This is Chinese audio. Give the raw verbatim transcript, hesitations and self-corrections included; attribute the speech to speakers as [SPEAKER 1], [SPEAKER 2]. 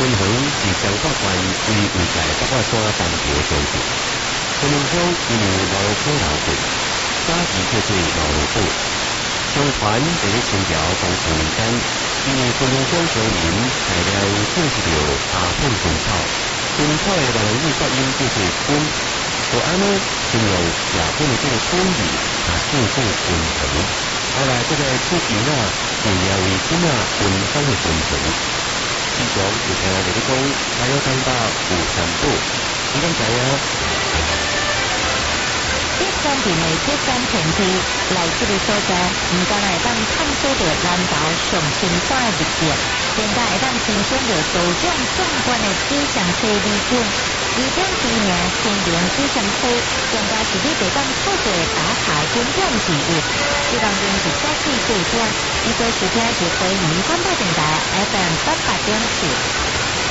[SPEAKER 1] 分恒是彰化县为未来北华山东桥上镇，分恒乡因为毛坡老镇，早期叫做毛路堡。相传在咧清朝光绪年间，因为分恒乡乡民大量种植着阿凤根草，根草的闽南语发音叫做根，就安尼形容亚本的这个根字，啊，叫做根藤。后来这个出钱啊，就名为今啊根香的根藤。以前有听人哋讲，还有东北有三宝，你敢知影？
[SPEAKER 2] 这山顶的这山天梯来这个所在，唔但会当探索到南投上青山的日景，更加会当欣赏到多种壮观的水上车美景。而种知名千年水上车，更加是你会当透过打卡景点之一。这当中是嘉义地点，你所收听是回民广播电台 F M 八八点四。